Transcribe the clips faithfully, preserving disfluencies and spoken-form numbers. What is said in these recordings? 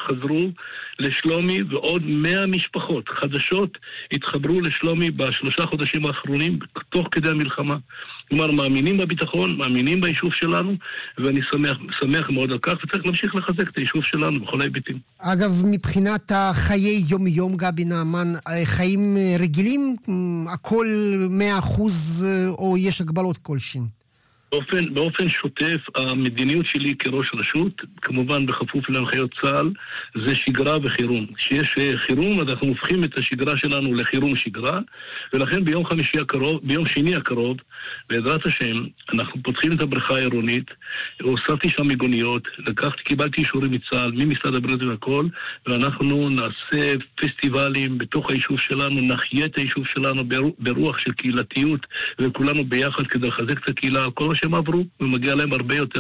חזרו לשלומי, ועוד מאה משפחות חדשות התחברו לשלומי בשלושה חודשים האחרונים, תוך כדי המלחמה. כלומר, מאמינים בביטחון, מאמינים ביישוב שלנו, ואני שמח, שמח מאוד על כך, וצריך להמשיך לחזק את היישוב שלנו בכל ההיבטים. אגב, מבחינת החיי יום-יום, גבי נעמן, חיים רגילים, הכל מאה אחוז, או יש הגבלות כלשהן? באופן, באופן שוטף, המדיניות שלי כראש רשות, כמובן בכפוף להנחיות צה"ל, זה שגרה וחירום. כשיש חירום, אנחנו הופכים את השגרה שלנו לחירום שגרה, ולכן ביום חמישי הקרוב, ביום שני הקרוב, בעזרת השם, אנחנו פותחים את הבריכה העירונית, הוספתי שם מיגוניות, לקחתי, קיבלתי אישורים מצה"ל, ממשרד הבריאות והכל, ואנחנו נעשה פסטיבלים בתוך היישוב שלנו, נחיה את היישוב שלנו ברוח של קהילתיות, וכולנו ביחד כדי לחזק את הקהילה, כל מה שהם עברו, ומגיע להם הרבה יותר.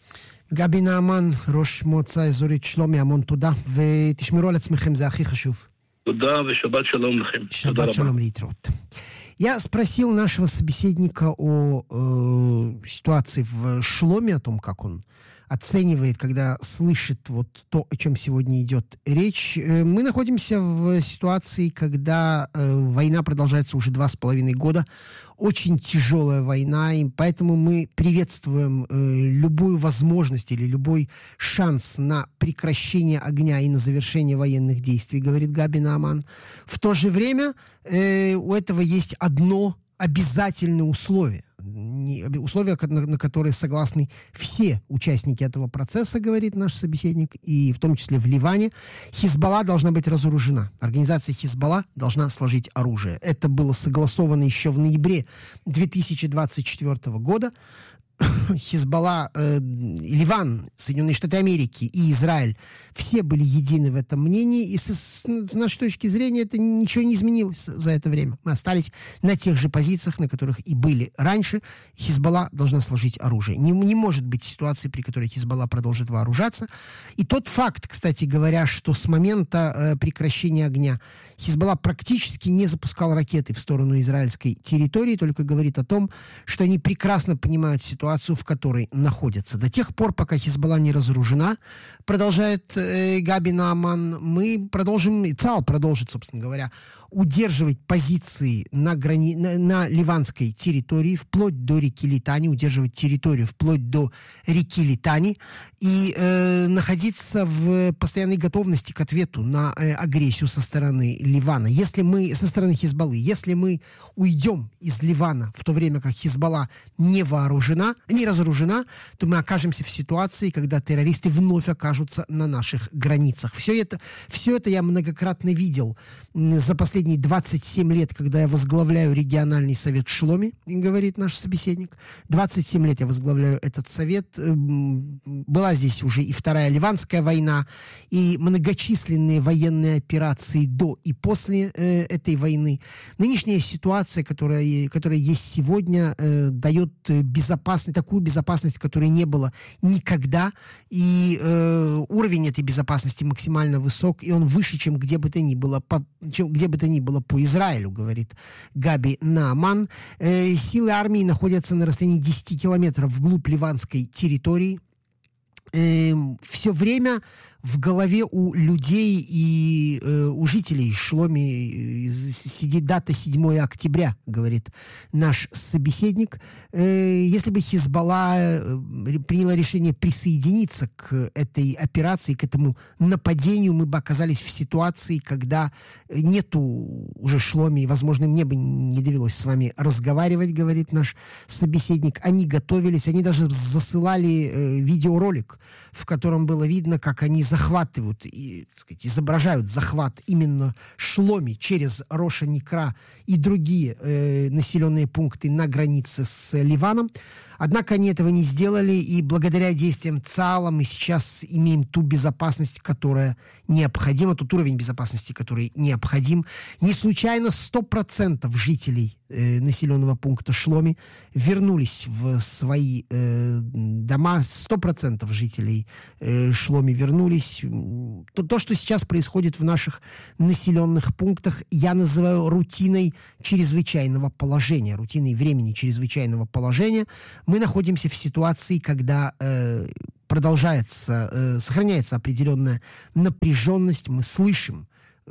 גבי נעמן, ראש מועצה אזורית שלומי, המון תודה, ותשמרו על עצמכם, זה הכי חשוב. תודה ושבת שלום לכם. Шаббат шалом, лейтрот. Я спросил нашего собеседника о э, ситуации в Шломе, о том, как он оценивает, когда слышит вот то, о чем сегодня идет речь. Мы находимся в ситуации, когда э, война продолжается уже два с половиной года. Очень тяжелая война, и поэтому мы приветствуем э, любую возможность или любой шанс на прекращение огня и на завершение военных действий, говорит Габи Нааман. В то же время э, у этого есть одно обязательное условие. Не, условия, на, на которые согласны все участники этого процесса, говорит наш собеседник, и в том числе в Ливане. Хизбалла должна быть разоружена. Организация Хизбалла должна сложить оружие. Это было согласовано еще в ноябре две тысячи двадцать четвёртого года. Хизбалла, э, Ливан, Соединенные Штаты Америки и Израиль все были едины в этом мнении, и с, с нашей точки зрения это ничего не изменилось за это время. Мы остались на тех же позициях, на которых и были раньше. Хизбалла должна сложить оружие. Не, не может быть ситуации, при которой Хизбалла продолжит вооружаться. И тот факт, кстати говоря, что с момента э, прекращения огня Хизбалла практически не запускал ракеты в сторону израильской территории, только говорит о том, что они прекрасно понимают ситуацию, в которой находятся. До тех пор, пока Хизбалла не разоружена, продолжает э, Габи Нааман, мы продолжим, и ЦАЛ продолжит, собственно говоря, удерживать позиции на, грани... на, на ливанской территории, вплоть до реки Литани, удерживать территорию вплоть до реки Литани и э, находиться в постоянной готовности к ответу на э, агрессию со стороны Ливана. Если мы, со стороны Хизбаллы, если мы уйдем из Ливана в то время, как Хизбалла не вооружена, не разоружена, то мы окажемся в ситуации, когда террористы вновь окажутся на наших границах. Все это, все это я многократно видел за последние двадцать семь лет, когда я возглавляю региональный совет в Шломе, говорит наш собеседник. двадцать семь лет я возглавляю этот совет. Была здесь уже и Вторая Ливанская война, и многочисленные военные операции до и после э, этой войны. Нынешняя ситуация, которая, которая есть сегодня, э, дает безопасность, такую безопасность, которой не было никогда, и э, уровень этой безопасности максимально высок, и он выше, чем где бы то ни было, по, чем, где бы то ни было по Израилю, говорит Габи Нааман. Э, силы армии находятся на расстоянии десяти километров вглубь ливанской территории. Э, все время в голове у людей и э, у жителей Шломи э, сидит дата седьмое октября, говорит наш собеседник. Э, если бы Хизбалла э, приняла решение присоединиться к этой операции, к этому нападению, мы бы оказались в ситуации, когда нету уже Шломи, и, возможно, мне бы не довелось с вами разговаривать, говорит наш собеседник. Они готовились, они даже засылали э, видеоролик, в котором было видно, как они захватывают и, так сказать, изображают захват именно Шломи через Роша Никра и другие э, населенные пункты на границе с Ливаном. Однако они этого не сделали, и благодаря действиям ЦАЛа мы сейчас имеем ту безопасность, которая необходима, тот уровень безопасности, который необходим. Не случайно сто процентов жителей э, населенного пункта Шломи вернулись в свои э, дома, сто процентов жителей э, Шломи вернулись. То, то, что сейчас происходит в наших населенных пунктах, я называю рутиной чрезвычайного положения, рутиной времени чрезвычайного положения. Мы находимся в ситуации, когда э, продолжается, э, сохраняется определенная напряженность. Мы слышим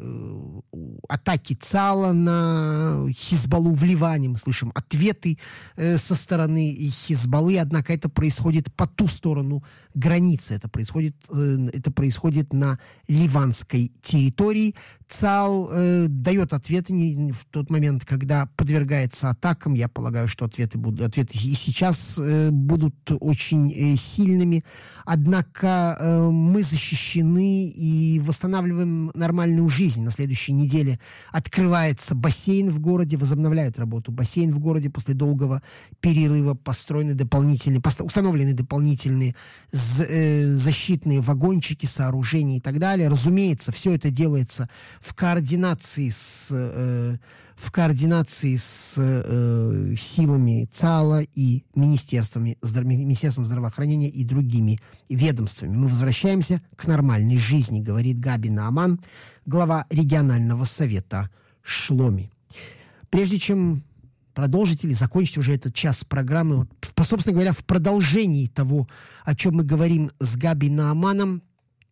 атаки ЦАЛа на Хизбаллу в Ливане, мы слышим ответы э, со стороны Хизбаллы, однако это происходит по ту сторону границы, это происходит, э, это происходит на ливанской территории. ЦАЛ э, дает ответы не, в тот момент, когда подвергается атакам. Я полагаю, что ответы, будут, ответы и сейчас э, будут очень э, сильными, однако э, мы защищены и восстанавливаем нормальную жизнь. На следующей неделе открывается бассейн в городе, возобновляют работу бассейн в городе после долгого перерыва, построены дополнительные, установлены дополнительные защитные вагончики, сооружения и так далее. Разумеется, все это делается в координации с, в координации с силами ЦАЛа и министерствами, Министерством здравоохранения и другими ведомствами. Мы возвращаемся к нормальной жизни, говорит Габи Нааман, глава регионального совета Шломи. Прежде чем продолжить или закончить уже этот час программы, вот, собственно говоря, в продолжении того, о чем мы говорим с Габи Нааманом,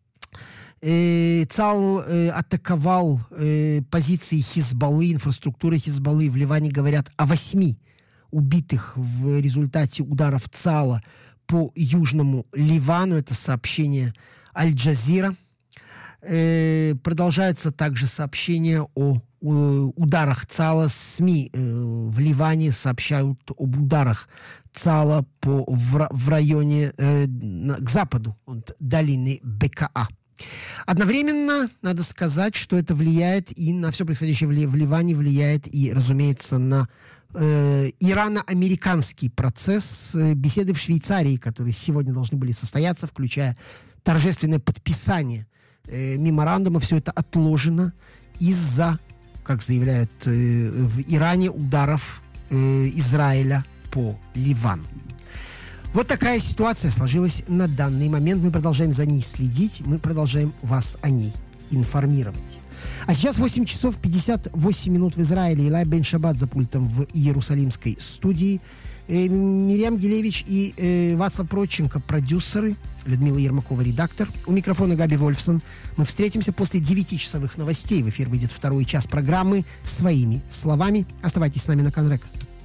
э, ЦАЛ э, атаковал э, позиции Хизбаллы, инфраструктуры Хизбаллы. В Ливане говорят о восьми убитых в результате ударов ЦАЛа по Южному Ливану. Это сообщение Аль-Джазира. Э, продолжается также сообщение о, о ударах ЦАЛа. СМИ э, в Ливане сообщают об ударах ЦАЛа по, в, в районе э, на, к западу от долины Бекаа. Одновременно надо сказать, что это влияет и на все происходящее в, Ли, в Ливане, влияет и, разумеется, на э, ирано-американский процесс. Э, беседы в Швейцарии, которые сегодня должны были состояться, включая торжественное подписание меморандума, все это отложено из-за, как заявляют э, в Иране, ударов э, Израиля по Ливану. Вот такая ситуация сложилась на данный момент. Мы продолжаем за ней следить, мы продолжаем вас о ней информировать. А сейчас восемь часов пятьдесят восемь минут в Израиле. Илай Бен Шаббат за пультом в Иерусалимской студии. Э, Мирьям Гилевич и э, Вацлав Проченко, продюсеры, Людмила Ермакова, редактор. У микрофона Габи Вольфсон. Мы встретимся после девятичасовых новостей. В эфир выйдет второй час программы «Своими словами». Оставайтесь с нами на Канрек.